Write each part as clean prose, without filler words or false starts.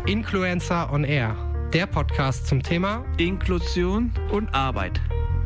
Influencer on Air, der Podcast zum Thema Inklusion und Arbeit.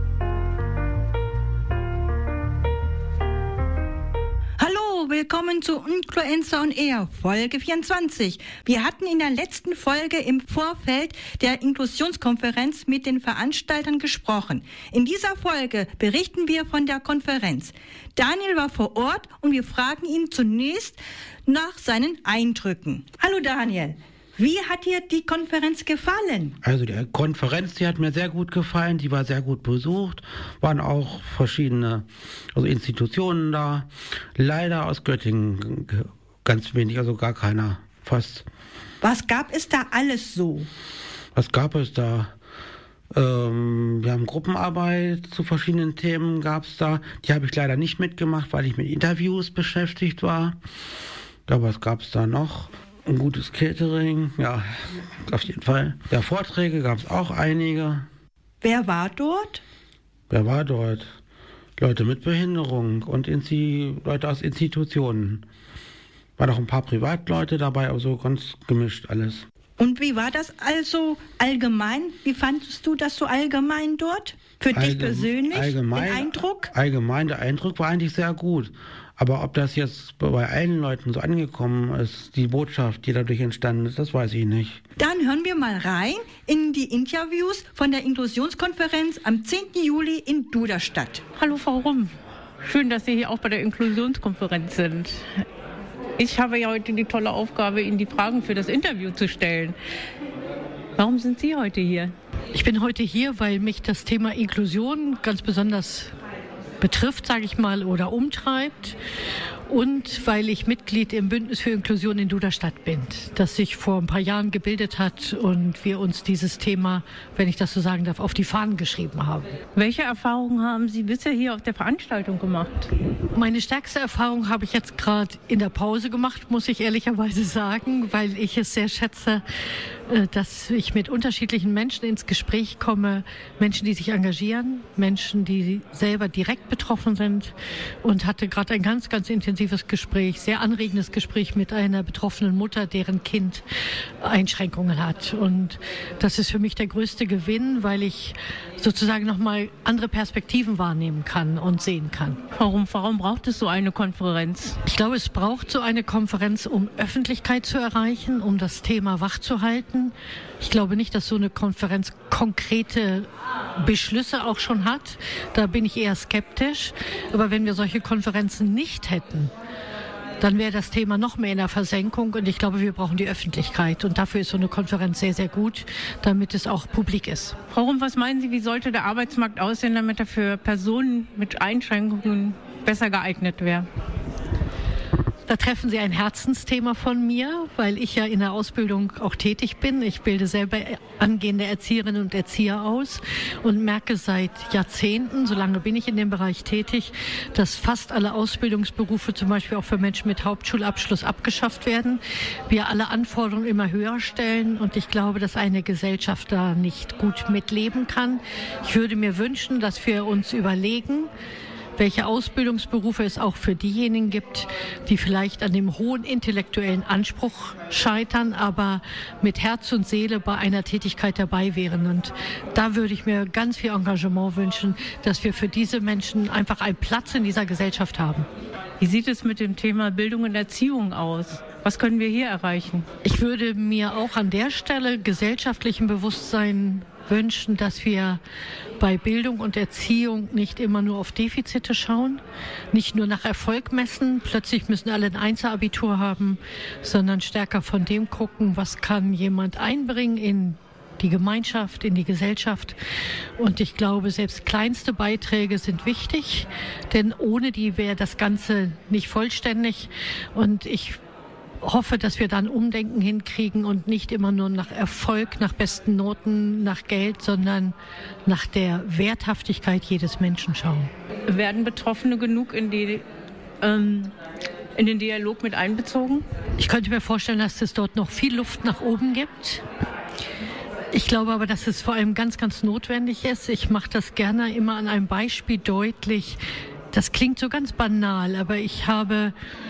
Willkommen zu Influencer on Air, Folge 24. Wir hatten in der letzten Folge im Vorfeld der Inklusionskonferenz mit den Veranstaltern gesprochen. In dieser Folge berichten wir von der Konferenz. Daniel war vor Ort und wir fragen ihn zunächst nach seinen Eindrücken. Hallo Daniel. Wie hat dir die Konferenz gefallen? Also die Konferenz, die hat mir sehr gut gefallen, die war sehr gut besucht, waren auch verschiedene Institutionen da. Leider aus Göttingen ganz wenig, also gar keiner, fast. Was gab es da alles so? Was gab es da? Wir haben Gruppenarbeit zu verschiedenen Themen gab es da. Die habe ich leider nicht mitgemacht, weil ich mit Interviews beschäftigt war. Ja, was gab es da noch? Ein gutes Catering, ja, auf jeden Fall. Ja, Vorträge gab es auch einige. Wer war dort? Leute mit Behinderung und Leute aus Institutionen. Waren auch ein paar Privatleute dabei, aber so ganz gemischt alles. Und wie war das also allgemein? Wie fandest du das so allgemein dort? Für dich persönlich, den Eindruck? Allgemein, der Eindruck war eigentlich sehr gut. Aber ob das jetzt bei allen Leuten so angekommen ist, die Botschaft, die dadurch entstanden ist, das weiß ich nicht. Dann hören wir mal rein in die Interviews von der Inklusionskonferenz am 10. Juli in Duderstadt. Hallo Frau Rumm, schön, dass Sie hier auch bei der Inklusionskonferenz sind. Ich habe ja heute die tolle Aufgabe, Ihnen die Fragen für das Interview zu stellen. Warum sind Sie heute hier? Ich bin heute hier, weil mich das Thema Inklusion ganz besonders betrifft, sage ich mal, oder umtreibt und weil ich Mitglied im Bündnis für Inklusion in Duderstadt bin, das sich vor ein paar Jahren gebildet hat und wir uns dieses Thema, wenn ich das so sagen darf, auf die Fahnen geschrieben haben. Welche Erfahrungen haben Sie bisher hier auf der Veranstaltung gemacht? Meine stärkste Erfahrung habe ich jetzt gerade in der Pause gemacht, muss ich ehrlicherweise sagen, weil ich es sehr schätze, dass ich mit unterschiedlichen Menschen ins Gespräch komme, Menschen, die sich engagieren, Menschen, die selber direkt betroffen sind und hatte gerade ein ganz, ganz intensives Gespräch, sehr anregendes Gespräch mit einer betroffenen Mutter, deren Kind Einschränkungen hat. Und das ist für mich der größte Gewinn, weil ich sozusagen nochmal andere Perspektiven wahrnehmen kann und sehen kann. Warum braucht es so eine Konferenz? Ich glaube, es braucht so eine Konferenz, um Öffentlichkeit zu erreichen, um das Thema wachzuhalten. Ich glaube nicht, dass so eine Konferenz konkrete Beschlüsse auch schon hat. Da bin ich eher skeptisch. Aber wenn wir solche Konferenzen nicht hätten, dann wäre das Thema noch mehr in der Versenkung. Und ich glaube, wir brauchen die Öffentlichkeit. Und dafür ist so eine Konferenz sehr, sehr gut, damit es auch publik ist. Frau Rumm, was meinen Sie, wie sollte der Arbeitsmarkt aussehen, damit er für Personen mit Einschränkungen besser geeignet wäre? Da treffen Sie ein Herzensthema von mir, weil ich ja in der Ausbildung auch tätig bin. Ich bilde selber angehende Erzieherinnen und Erzieher aus und merke seit Jahrzehnten, so lange bin ich in dem Bereich tätig, dass fast alle Ausbildungsberufe, zum Beispiel auch für Menschen mit Hauptschulabschluss, abgeschafft werden. Wir alle Anforderungen immer höher stellen und ich glaube, dass eine Gesellschaft da nicht gut mitleben kann. Ich würde mir wünschen, dass wir uns überlegen, welche Ausbildungsberufe es auch für diejenigen gibt, die vielleicht an dem hohen intellektuellen Anspruch scheitern, aber mit Herz und Seele bei einer Tätigkeit dabei wären. Und da würde ich mir ganz viel Engagement wünschen, dass wir für diese Menschen einfach einen Platz in dieser Gesellschaft haben. Wie sieht es mit dem Thema Bildung und Erziehung aus? Was können wir hier erreichen? Ich würde mir auch an der Stelle gesellschaftlichen Bewusstsein wünschen, dass wir bei Bildung und Erziehung nicht immer nur auf Defizite schauen, nicht nur nach Erfolg messen, plötzlich müssen alle ein Einzelabitur haben, sondern stärker von dem gucken, was kann jemand einbringen in die Gemeinschaft, in die Gesellschaft. Und ich glaube, selbst kleinste Beiträge sind wichtig, denn ohne die wäre das Ganze nicht vollständig. Und ich hoffe, dass wir dann Umdenken hinkriegen und nicht immer nur nach Erfolg, nach besten Noten, nach Geld, sondern nach der Werthaftigkeit jedes Menschen schauen. Werden Betroffene genug in den Dialog mit einbezogen? Ich könnte mir vorstellen, dass es dort noch viel Luft nach oben gibt. Ich glaube aber, dass es vor allem ganz, ganz notwendig ist. Ich mache das gerne immer an einem Beispiel deutlich. Das klingt so ganz banal, aber ich habe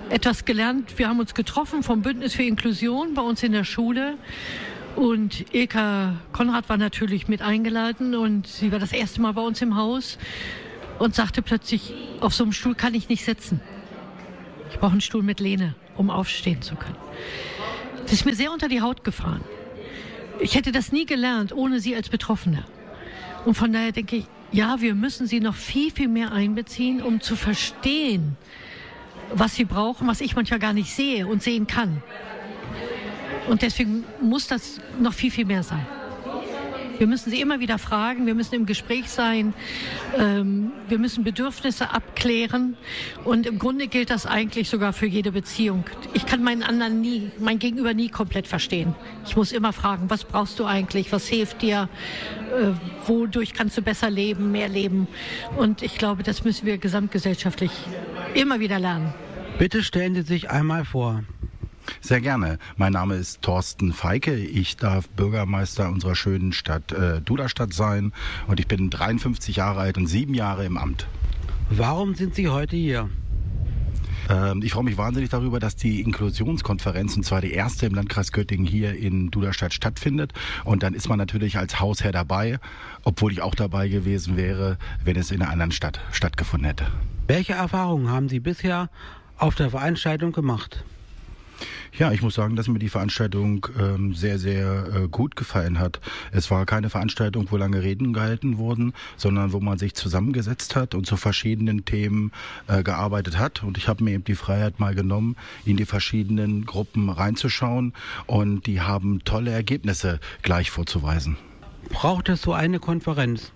etwas gelernt. Wir haben uns getroffen vom Bündnis für Inklusion bei uns in der Schule. Und Ilka Konrad war natürlich mit eingeladen und sie war das erste Mal bei uns im Haus und sagte plötzlich, auf so einem Stuhl kann ich nicht sitzen. Ich brauche einen Stuhl mit Lehne, um aufstehen zu können. Das ist mir sehr unter die Haut gefahren. Ich hätte das nie gelernt, ohne sie als Betroffene. Und von daher denke ich, ja, wir müssen sie noch viel, viel mehr einbeziehen, um zu verstehen, was sie brauchen, was ich manchmal gar nicht sehe und sehen kann. Und deswegen muss das noch viel, viel mehr sein. Wir müssen sie immer wieder fragen, wir müssen im Gespräch sein, wir müssen Bedürfnisse abklären. Und im Grunde gilt das eigentlich sogar für jede Beziehung. Ich kann mein Gegenüber nie komplett verstehen. Ich muss immer fragen, was brauchst du eigentlich, was hilft dir, wodurch kannst du besser leben, mehr leben. Und ich glaube, das müssen wir gesamtgesellschaftlich immer wieder lernen. Bitte stellen Sie sich einmal vor. Sehr gerne. Mein Name ist Thorsten Feike. Ich darf Bürgermeister unserer schönen Stadt Duderstadt sein und ich bin 53 Jahre alt und 7 Jahre im Amt. Warum sind Sie heute hier? Ich freue mich wahnsinnig darüber, dass die Inklusionskonferenz, und zwar die erste im Landkreis Göttingen, hier in Duderstadt stattfindet. Und dann ist man natürlich als Hausherr dabei, obwohl ich auch dabei gewesen wäre, wenn es in einer anderen Stadt stattgefunden hätte. Welche Erfahrungen haben Sie bisher auf der Veranstaltung gemacht? Ja, ich muss sagen, dass mir die Veranstaltung sehr, sehr gut gefallen hat. Es war keine Veranstaltung, wo lange Reden gehalten wurden, sondern wo man sich zusammengesetzt hat und zu verschiedenen Themen gearbeitet hat. Und ich habe mir eben die Freiheit mal genommen, in die verschiedenen Gruppen reinzuschauen. Und die haben tolle Ergebnisse gleich vorzuweisen. Braucht es so eine Konferenz?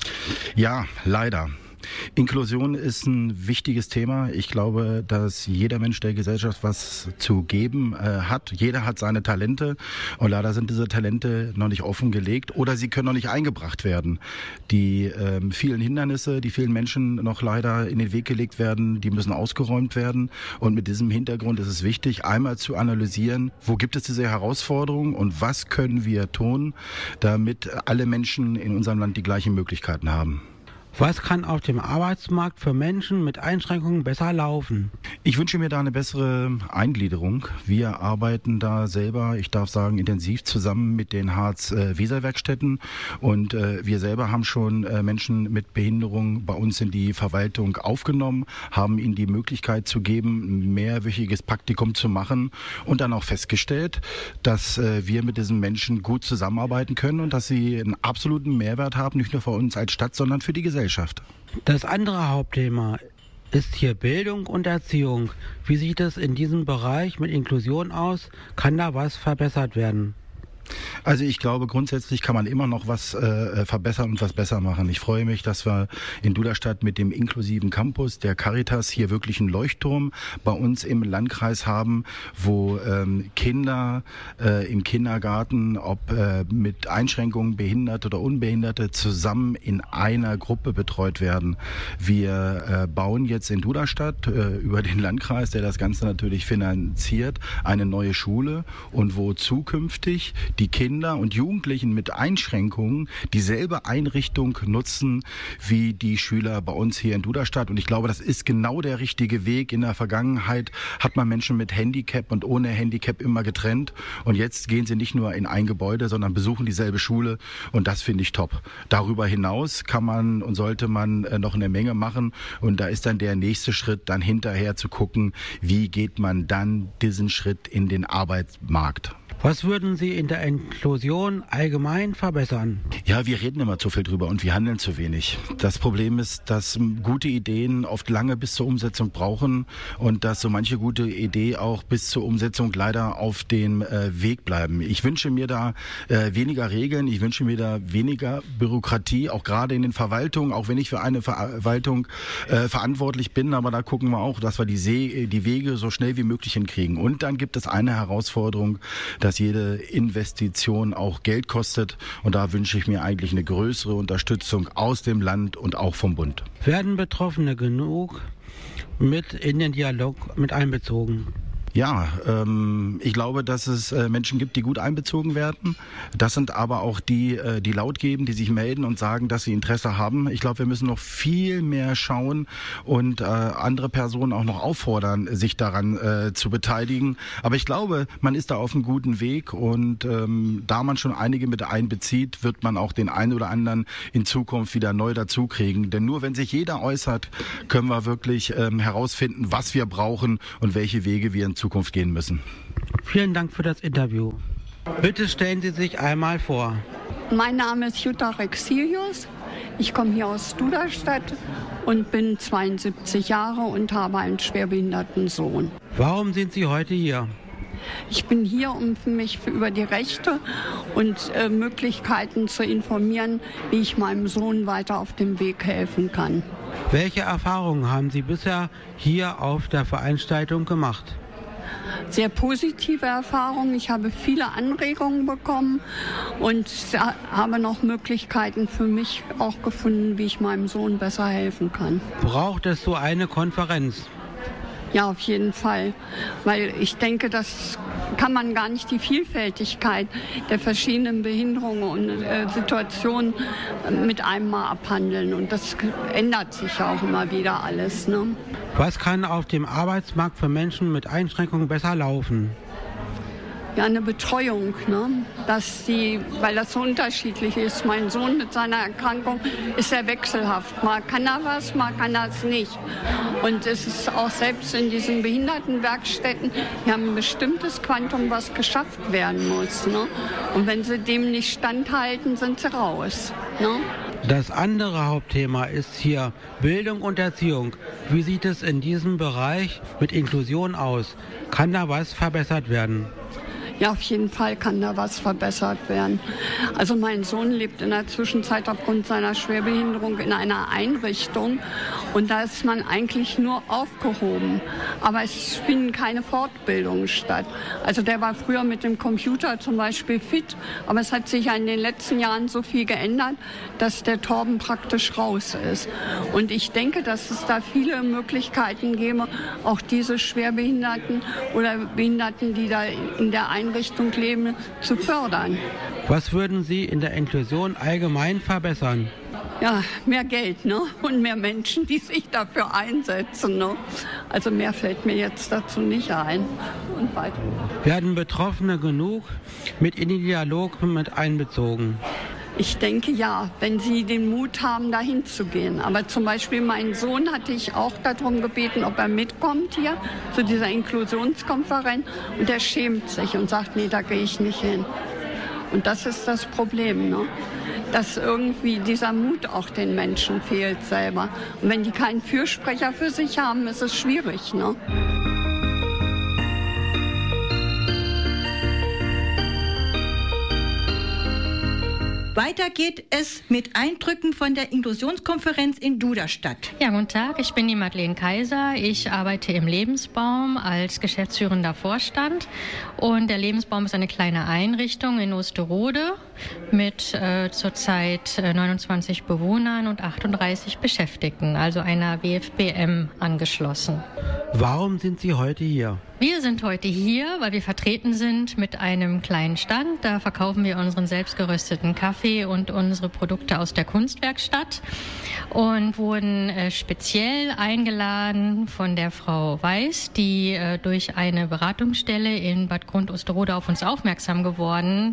Ja, leider. Inklusion ist ein wichtiges Thema. Ich glaube, dass jeder Mensch der Gesellschaft was zu geben hat. Jeder hat seine Talente und leider sind diese Talente noch nicht offengelegt oder sie können noch nicht eingebracht werden. Die vielen Hindernisse, die vielen Menschen noch leider in den Weg gelegt werden, die müssen ausgeräumt werden. Und mit diesem Hintergrund ist es wichtig, einmal zu analysieren, wo gibt es diese Herausforderungen und was können wir tun, damit alle Menschen in unserem Land die gleichen Möglichkeiten haben. Was kann auf dem Arbeitsmarkt für Menschen mit Einschränkungen besser laufen? Ich wünsche mir da eine bessere Eingliederung. Wir arbeiten da selber, ich darf sagen, intensiv zusammen mit den Harz-Weser-Werkstätten und wir selber haben schon Menschen mit Behinderung bei uns in die Verwaltung aufgenommen, haben ihnen die Möglichkeit zu geben, ein mehrwöchiges Praktikum zu machen und dann auch festgestellt, dass wir mit diesen Menschen gut zusammenarbeiten können und dass sie einen absoluten Mehrwert haben, nicht nur für uns als Stadt, sondern für die Gesellschaft. Das andere Hauptthema ist hier Bildung und Erziehung. Wie sieht es in diesem Bereich mit Inklusion aus? Kann da was verbessert werden? Also ich glaube, grundsätzlich kann man immer noch was verbessern und was besser machen. Ich freue mich, dass wir in Duderstadt mit dem inklusiven Campus der Caritas hier wirklich einen Leuchtturm bei uns im Landkreis haben, wo Kinder im Kindergarten, ob mit Einschränkungen, Behinderte oder Unbehinderte, zusammen in einer Gruppe betreut werden. Wir bauen jetzt in Duderstadt über den Landkreis, der das Ganze natürlich finanziert, eine neue Schule und wo zukünftig die Kinder und Jugendlichen mit Einschränkungen dieselbe Einrichtung nutzen wie die Schüler bei uns hier in Duderstadt. Und ich glaube, das ist genau der richtige Weg. In der Vergangenheit hat man Menschen mit Handicap und ohne Handicap immer getrennt. Und jetzt gehen sie nicht nur in ein Gebäude, sondern besuchen dieselbe Schule. Und das finde ich top. Darüber hinaus kann man und sollte man noch eine Menge machen. Und da ist dann der nächste Schritt, dann hinterher zu gucken, wie geht man dann diesen Schritt in den Arbeitsmarkt. Was würden Sie in der Inklusion allgemein verbessern? Ja, wir reden immer zu viel drüber und wir handeln zu wenig. Das Problem ist, dass gute Ideen oft lange bis zur Umsetzung brauchen und dass so manche gute Idee auch bis zur Umsetzung leider auf dem Weg bleiben. Ich wünsche mir da weniger Regeln, ich wünsche mir da weniger Bürokratie, auch gerade in den Verwaltungen, auch wenn ich für eine Verwaltung verantwortlich bin, aber da gucken wir auch, dass wir die Wege so schnell wie möglich hinkriegen. Und dann gibt es eine Herausforderung, dass jede Investition auch Geld kostet. Und da wünsche ich mir eigentlich eine größere Unterstützung aus dem Land und auch vom Bund. Werden Betroffene genug mit in den Dialog mit einbezogen? Ja, ich glaube, dass es Menschen gibt, die gut einbezogen werden. Das sind aber auch die laut geben, die sich melden und sagen, dass sie Interesse haben. Ich glaube, wir müssen noch viel mehr schauen und andere Personen auch noch auffordern, sich daran zu beteiligen. Aber ich glaube, man ist da auf einem guten Weg und da man schon einige mit einbezieht, wird man auch den einen oder anderen in Zukunft wieder neu dazukriegen. Denn nur wenn sich jeder äußert, können wir wirklich herausfinden, was wir brauchen und welche Wege wir in Zukunft gehen müssen. Vielen Dank für das Interview. Bitte stellen Sie sich einmal vor. Mein Name ist Jutta Rexilius. Ich komme hier aus Duderstadt und bin 72 Jahre und habe einen schwerbehinderten Sohn. Warum sind Sie heute hier? Ich bin hier, um mich über die Rechte und Möglichkeiten zu informieren, wie ich meinem Sohn weiter auf dem Weg helfen kann. Welche Erfahrungen haben Sie bisher hier auf der Veranstaltung gemacht? Sehr positive Erfahrungen. Ich habe viele Anregungen bekommen und habe noch Möglichkeiten für mich auch gefunden, wie ich meinem Sohn besser helfen kann. Braucht es so eine Konferenz? Ja, auf jeden Fall, weil ich denke, das kann man gar nicht die Vielfältigkeit der verschiedenen Behinderungen und Situationen mit einem Mal abhandeln. Und das ändert sich auch immer wieder alles, ne? Was kann auf dem Arbeitsmarkt für Menschen mit Einschränkungen besser laufen? Ja, eine Betreuung, ne? Weil das so unterschiedlich ist. Mein Sohn mit seiner Erkrankung ist sehr wechselhaft. Mal kann er was, mal kann er es nicht. Und es ist auch selbst in diesen Behindertenwerkstätten, die haben ein bestimmtes Quantum, was geschafft werden muss, ne? Und wenn sie dem nicht standhalten, sind sie raus, ne? Das andere Hauptthema ist hier Bildung und Erziehung. Wie sieht es in diesem Bereich mit Inklusion aus? Kann da was verbessert werden? Ja, auf jeden Fall kann da was verbessert werden. Also mein Sohn lebt in der Zwischenzeit aufgrund seiner Schwerbehinderung in einer Einrichtung und da ist man eigentlich nur aufgehoben. Aber es finden keine Fortbildungen statt. Also der war früher mit dem Computer zum Beispiel fit, aber es hat sich ja in den letzten Jahren so viel geändert, dass der Torben praktisch raus ist. Und ich denke, dass es da viele Möglichkeiten gäbe, auch diese Schwerbehinderten oder Behinderten, die da in der Einrichtung leben, zu fördern. Was würden Sie in der Inklusion allgemein verbessern? Ja, mehr Geld, ne? Und mehr Menschen, die sich dafür einsetzen, ne? Also mehr fällt mir jetzt dazu nicht ein. Und weiter. Werden Betroffene genug mit in den Dialog mit einbezogen? Ich denke ja, wenn sie den Mut haben, dahin zu gehen. Aber zum Beispiel meinen Sohn hatte ich auch darum gebeten, ob er mitkommt hier zu dieser Inklusionskonferenz. Und er schämt sich und sagt, nee, da gehe ich nicht hin. Und das ist das Problem, ne? Dass irgendwie dieser Mut auch den Menschen fehlt selber. Und wenn die keinen Fürsprecher für sich haben, ist es schwierig, ne? Weiter geht es mit Eindrücken von der Inklusionskonferenz in Duderstadt. Ja, guten Tag, ich bin die Madeleine Kaiser. Ich arbeite im Lebensbaum als geschäftsführender Vorstand. Und der Lebensbaum ist eine kleine Einrichtung in Osterode mit zurzeit 29 Bewohnern und 38 Beschäftigten, also einer WFBM angeschlossen. Warum sind Sie heute hier? Wir sind heute hier, weil wir vertreten sind mit einem kleinen Stand. Da verkaufen wir unseren selbstgerösteten Kaffee und unsere Produkte aus der Kunstwerkstatt und wurden speziell eingeladen von der Frau Weiß, die durch eine Beratungsstelle in Bad Grund-Osterode auf uns aufmerksam geworden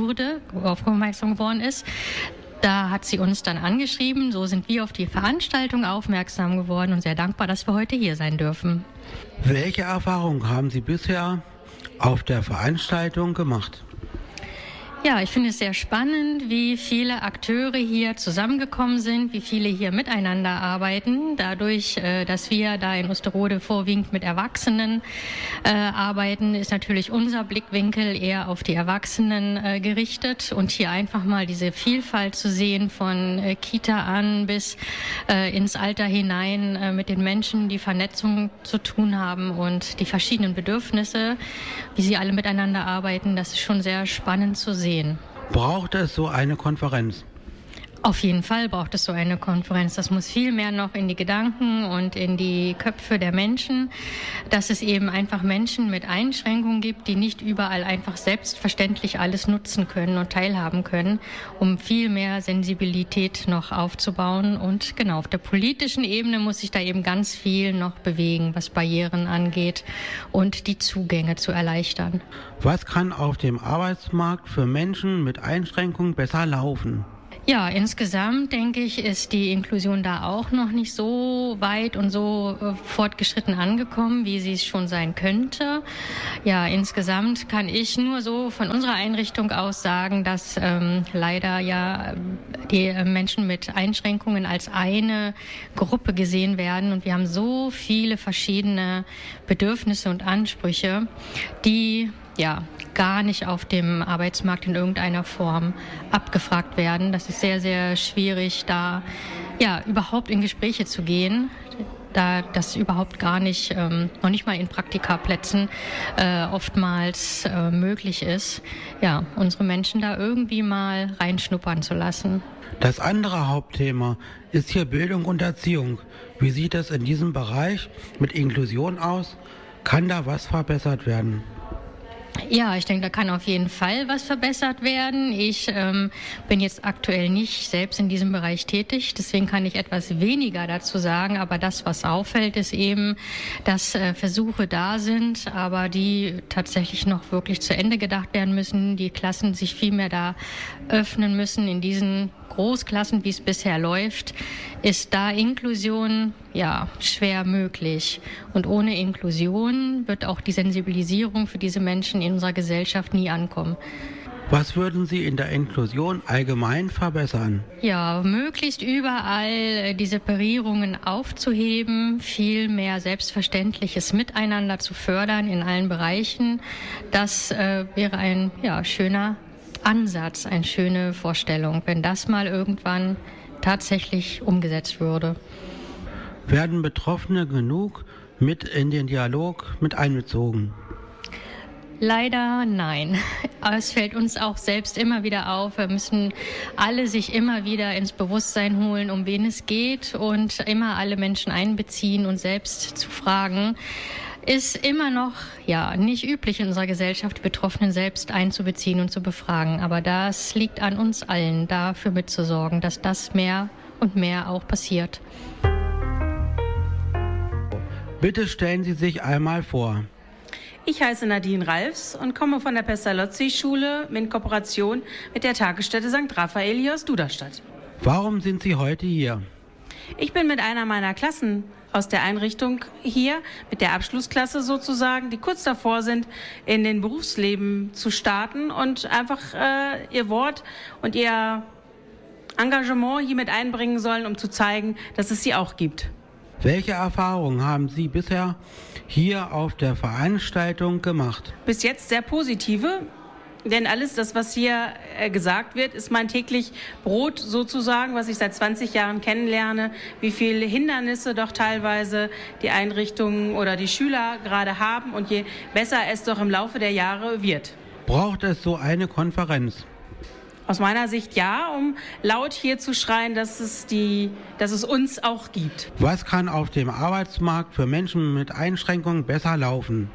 ist. Da hat sie uns dann angeschrieben, so sind wir auf die Veranstaltung aufmerksam geworden und sehr dankbar, dass wir heute hier sein dürfen. Welche Erfahrungen haben Sie bisher auf der Veranstaltung gemacht? Ja, ich finde es sehr spannend, wie viele Akteure hier zusammengekommen sind, wie viele hier miteinander arbeiten. Dadurch, dass wir da in Osterode vorwiegend mit Erwachsenen arbeiten, ist natürlich unser Blickwinkel eher auf die Erwachsenen gerichtet. Und hier einfach mal diese Vielfalt zu sehen, von Kita an bis ins Alter hinein, mit den Menschen, die Vernetzung zu tun haben und die verschiedenen Bedürfnisse, wie sie alle miteinander arbeiten, das ist schon sehr spannend zu sehen. Braucht es so eine Konferenz? Auf jeden Fall braucht es so eine Konferenz. Das muss viel mehr noch in die Gedanken und in die Köpfe der Menschen, dass es eben einfach Menschen mit Einschränkungen gibt, die nicht überall einfach selbstverständlich alles nutzen können und teilhaben können, um viel mehr Sensibilität noch aufzubauen. Und genau, auf der politischen Ebene muss sich da eben ganz viel noch bewegen, was Barrieren angeht und die Zugänge zu erleichtern. Was kann auf dem Arbeitsmarkt für Menschen mit Einschränkungen besser laufen? Ja, insgesamt denke ich, ist die Inklusion da auch noch nicht so weit und so fortgeschritten angekommen, wie sie es schon sein könnte. Ja, insgesamt kann ich nur so von unserer Einrichtung aus sagen, dass leider ja die Menschen mit Einschränkungen als eine Gruppe gesehen werden. Und wir haben so viele verschiedene Bedürfnisse und Ansprüche, die ja gar nicht auf dem Arbeitsmarkt in irgendeiner Form abgefragt werden. Das ist sehr, sehr schwierig, da ja überhaupt in Gespräche zu gehen, da das überhaupt gar nicht, noch nicht mal in Praktikaplätzen oftmals möglich ist, ja, unsere Menschen da irgendwie mal reinschnuppern zu lassen. Das andere Hauptthema ist hier Bildung und Erziehung. Wie sieht es in diesem Bereich mit Inklusion aus? Kann da was verbessert werden? Ja, ich denke, da kann auf jeden Fall was verbessert werden. Ich bin jetzt aktuell nicht selbst in diesem Bereich tätig, deswegen kann ich etwas weniger dazu sagen. Aber das, was auffällt, ist eben, dass Versuche da sind, aber die tatsächlich noch wirklich zu Ende gedacht werden müssen. Die Klassen sich viel mehr da öffnen müssen in diesen Großklassen, wie es bisher läuft, ist da Inklusion ja schwer möglich. Und ohne Inklusion wird auch die Sensibilisierung für diese Menschen in unserer Gesellschaft nie ankommen. Was würden Sie in der Inklusion allgemein verbessern? Ja, möglichst überall die Separierungen aufzuheben, viel mehr selbstverständliches Miteinander zu fördern in allen Bereichen. Das wäre ein schöner Ansatz, eine schöne Vorstellung, wenn das mal irgendwann tatsächlich umgesetzt würde. Werden Betroffene genug mit in den Dialog mit einbezogen? Leider nein. Aber es fällt uns auch selbst immer wieder auf. Wir müssen alle sich immer wieder ins Bewusstsein holen, um wen es geht und immer alle Menschen einbeziehen und selbst zu fragen. Ist immer noch nicht üblich in unserer Gesellschaft, die Betroffenen selbst einzubeziehen und zu befragen. Aber das liegt an uns allen, dafür mitzusorgen, dass das mehr und mehr auch passiert. Bitte stellen Sie sich einmal vor. Ich heiße Nadine Ralfs und komme von der Pestalozzi-Schule in Kooperation mit der Tagesstätte St. Raphael hier aus Duderstadt. Warum sind Sie heute hier? Ich bin mit einer meiner Klassen aus der Einrichtung hier, mit der Abschlussklasse sozusagen, die kurz davor sind, in den Berufsleben zu starten und einfach ihr Wort und ihr Engagement hier mit einbringen sollen, um zu zeigen, dass es sie auch gibt. Welche Erfahrungen haben Sie bisher hier auf der Veranstaltung gemacht? Bis jetzt sehr positive. Denn alles das, was hier gesagt wird, ist mein täglich Brot sozusagen, was ich seit 20 Jahren kennenlerne, wie viele Hindernisse doch teilweise die Einrichtungen oder die Schüler gerade haben und je besser es doch im Laufe der Jahre wird. Braucht es so eine Konferenz? Aus meiner Sicht ja, um laut hier zu schreien, dass es uns auch gibt. Was kann auf dem Arbeitsmarkt für Menschen mit Einschränkungen besser laufen?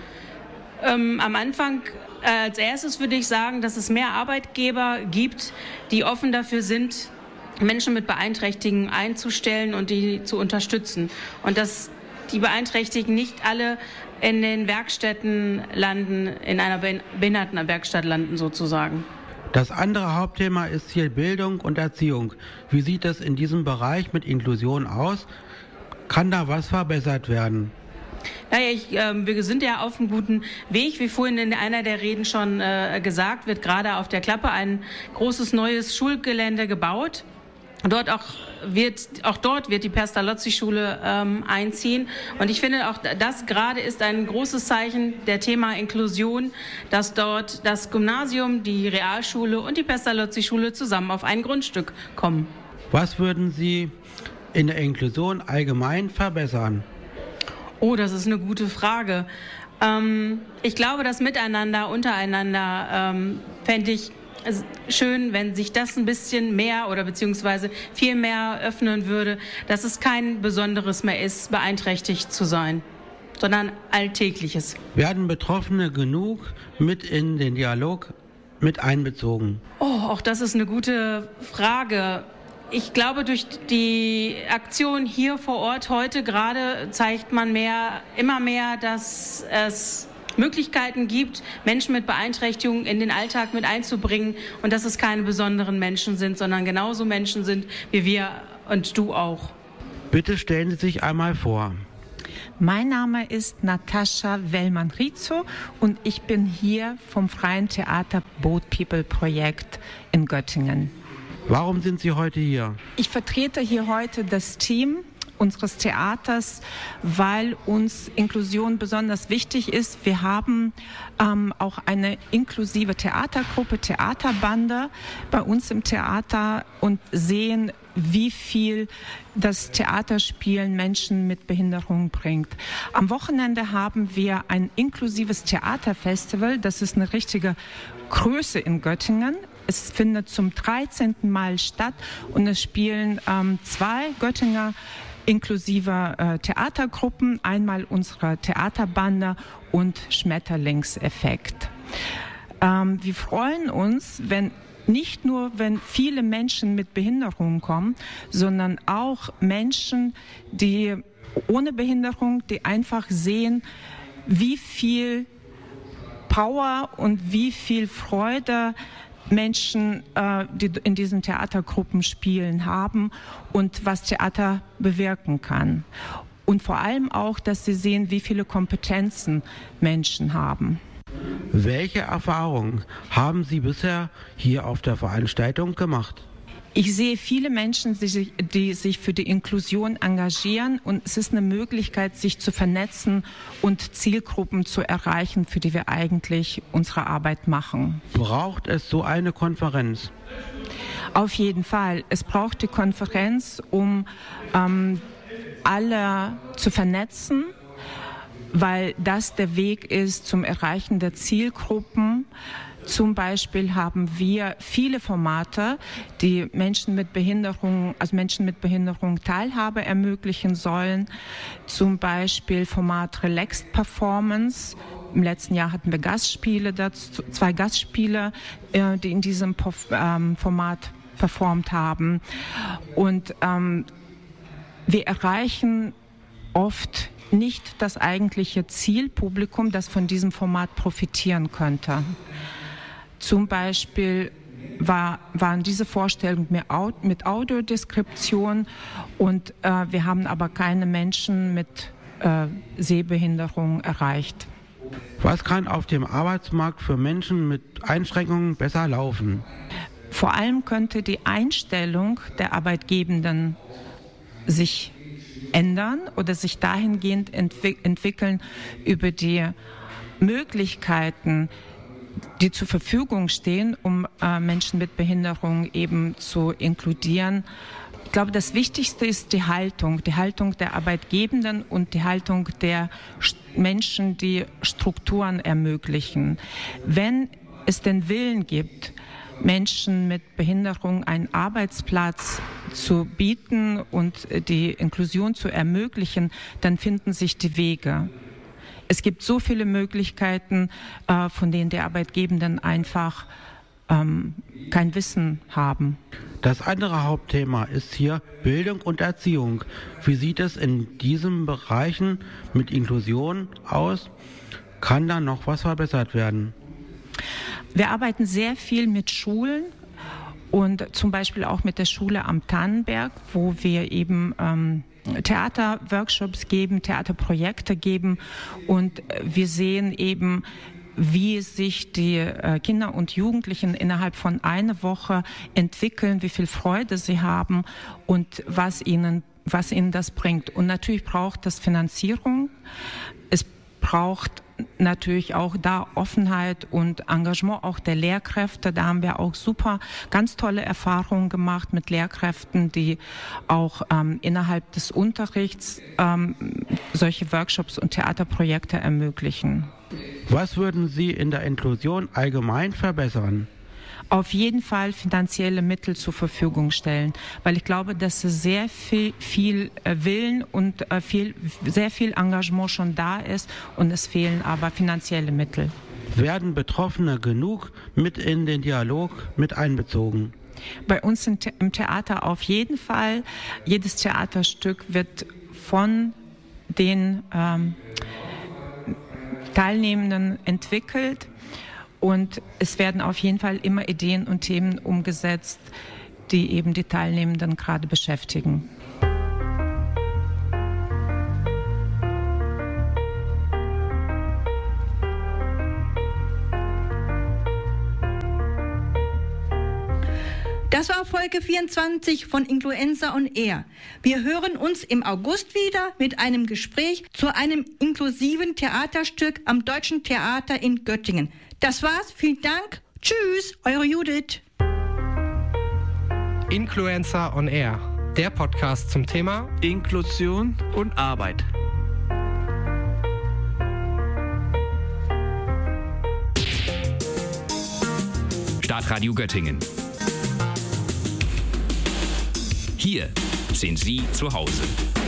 Am Anfang als erstes würde ich sagen, dass es mehr Arbeitgeber gibt, die offen dafür sind, Menschen mit Beeinträchtigungen einzustellen und die zu unterstützen. Und dass die Beeinträchtigten nicht alle in den Werkstätten landen, in einer Behindertenwerkstatt landen sozusagen. Das andere Hauptthema ist hier Bildung und Erziehung. Wie sieht es in diesem Bereich mit Inklusion aus? Kann da was verbessert werden? Naja, wir sind ja auf einem guten Weg. Wie vorhin in einer der Reden schon gesagt, wird gerade auf der Klappe ein großes neues Schulgelände gebaut. Dort wird die Pestalozzi-Schule einziehen. Und ich finde auch, das gerade ist ein großes Zeichen der Thema Inklusion, dass dort das Gymnasium, die Realschule und die Pestalozzi-Schule zusammen auf ein Grundstück kommen. Was würden Sie in der Inklusion allgemein verbessern? Oh, das ist eine gute Frage. Ich glaube, das Miteinander, untereinander fände ich schön, wenn sich das ein bisschen mehr oder beziehungsweise viel mehr öffnen würde, dass es kein Besonderes mehr ist, beeinträchtigt zu sein, sondern Alltägliches. Werden Betroffene genug mit in den Dialog mit einbezogen? Auch das ist eine gute Frage. Ich glaube, durch die Aktion hier vor Ort heute gerade zeigt man immer mehr, dass es Möglichkeiten gibt, Menschen mit Beeinträchtigungen in den Alltag mit einzubringen und dass es keine besonderen Menschen sind, sondern genauso Menschen sind wie wir und du auch. Bitte stellen Sie sich einmal vor. Mein Name ist Natascha Wellmann-Rizzo und ich bin hier vom Freien Theater Boat People Projekt in Göttingen. Warum sind Sie heute hier? Ich vertrete hier heute das Team unseres Theaters, weil uns Inklusion besonders wichtig ist. Wir haben auch eine inklusive Theatergruppe, Theaterbande bei uns im Theater und sehen, wie viel das Theaterspielen Menschen mit Behinderung bringt. Am Wochenende haben wir ein inklusives Theaterfestival. Das ist eine richtige Größe in Göttingen. Es findet zum 13. Mal statt und es spielen 2 Göttinger inklusive Theatergruppen, einmal unsere Theaterbande und Schmetterlingseffekt. Wir freuen uns, nicht nur, wenn viele Menschen mit Behinderung kommen, sondern auch Menschen, die ohne Behinderung, die einfach sehen, wie viel Power und wie viel Freude Menschen, die in diesen Theatergruppen spielen, haben und was Theater bewirken kann. Und vor allem auch, dass sie sehen, wie viele Kompetenzen Menschen haben. Welche Erfahrungen haben Sie bisher hier auf der Veranstaltung gemacht? Ich sehe viele Menschen, die sich für die Inklusion engagieren und es ist eine Möglichkeit, sich zu vernetzen und Zielgruppen zu erreichen, für die wir eigentlich unsere Arbeit machen. Braucht es so eine Konferenz? Auf jeden Fall. Es braucht die Konferenz, um alle zu vernetzen, weil das der Weg ist zum Erreichen der Zielgruppen. Zum Beispiel haben wir viele Formate, die Menschen mit Behinderung Teilhabe ermöglichen sollen. Zum Beispiel Format Relaxed Performance. Im letzten Jahr hatten wir Gastspiele dazu, 2 Gastspiele, die in diesem Format performt haben. Und wir erreichen oft nicht das eigentliche Zielpublikum, das von diesem Format profitieren könnte. Zum Beispiel waren diese Vorstellungen mit Audiodeskription und wir haben aber keine Menschen mit Sehbehinderung erreicht. Was kann auf dem Arbeitsmarkt für Menschen mit Einschränkungen besser laufen? Vor allem könnte die Einstellung der Arbeitgebenden sich ändern oder sich dahingehend entwickeln über die Möglichkeiten, die zur Verfügung stehen, um Menschen mit Behinderung eben zu inkludieren. Ich glaube, das Wichtigste ist die Haltung der Arbeitgebenden und die Haltung der Menschen, die Strukturen ermöglichen. Wenn es den Willen gibt, Menschen mit Behinderung einen Arbeitsplatz zu bieten und die Inklusion zu ermöglichen, dann finden sich die Wege. Es gibt so viele Möglichkeiten, von denen die Arbeitgebenden einfach kein Wissen haben. Das andere Hauptthema ist hier Bildung und Erziehung. Wie sieht es in diesen Bereichen mit Inklusion aus? Kann da noch was verbessert werden? Wir arbeiten sehr viel mit Schulen und zum Beispiel auch mit der Schule am Tannenberg, wo wir eben Theaterworkshops geben, Theaterprojekte geben und wir sehen eben, wie sich die Kinder und Jugendlichen innerhalb von einer Woche entwickeln, wie viel Freude sie haben und was ihnen das bringt. Und natürlich braucht das Finanzierung. Es braucht natürlich auch da Offenheit und Engagement auch der Lehrkräfte. Da haben wir auch ganz tolle Erfahrungen gemacht mit Lehrkräften, die auch innerhalb des Unterrichts solche Workshops und Theaterprojekte ermöglichen. Was würden Sie in der Inklusion allgemein verbessern? auf jeden Fall finanzielle Mittel zur Verfügung stellen, weil ich glaube, dass es sehr viel Willen und sehr viel Engagement schon da ist und es fehlen aber finanzielle Mittel. Werden Betroffene genug mit in den Dialog mit einbezogen? Bei uns im Theater auf jeden Fall. Jedes Theaterstück wird von den Teilnehmenden entwickelt und es werden auf jeden Fall immer Ideen und Themen umgesetzt, die eben die Teilnehmenden gerade beschäftigen. Das war Folge 24 von Influenza on Air. Wir hören uns im August wieder mit einem Gespräch zu einem inklusiven Theaterstück am Deutschen Theater in Göttingen. Das war's, vielen Dank. Tschüss, eure Judith. Influenza on Air, der Podcast zum Thema Inklusion und Arbeit. Stadtradio Göttingen. Hier sind Sie zu Hause.